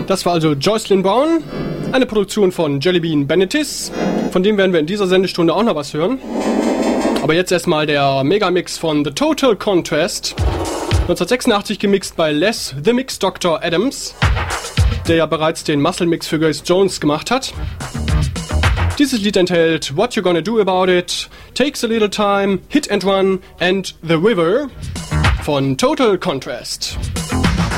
Das war also Jocelyn Brown, eine Produktion von Jellybean Bennetis. Von dem werden wir in dieser Sendestunde auch noch was hören. Aber jetzt erstmal der Megamix von The Total Contrast. 1986 gemixt bei Les The Mix Dr. Adams, der ja bereits den Muscle Mix für Grace Jones gemacht hat. Dieses Lied enthält What You Gonna Do About It, Takes a Little Time, Hit and Run and The River von Total Contrast.